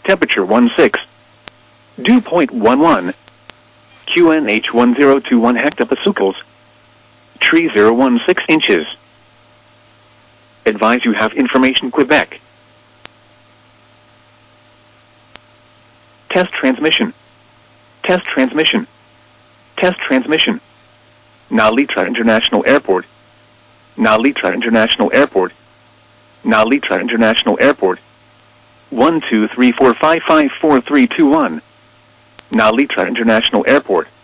Temperature 16. Dew point 11. QNH 1021 hectopascals. Tree 016 inches. Advise you have information Quebec. Test transmission. Test transmission. Test transmission. Nalitra International Airport. Nalitra International Airport. Nalitra International Airport. 123455431. Nalitra International Airport.